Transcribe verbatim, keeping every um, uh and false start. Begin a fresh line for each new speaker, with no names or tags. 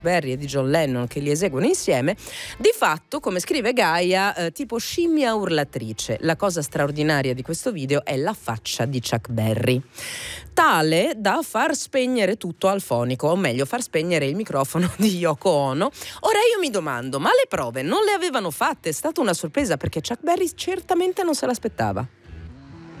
Berry e di John Lennon che li eseguono insieme, di fatto, come scrive Gaia, eh, tipo scimmia urlatrice. La cosa straordinaria di questo video è la faccia di Chuck Berry, tale da far spegnere tutto al fonico, o meglio far spegnere il microfono di Yoko Ono. Ora io mi domando, ma le prove non le avevano fatte? È stata una sorpresa, perché Chuck Berry certamente non se l'aspettava.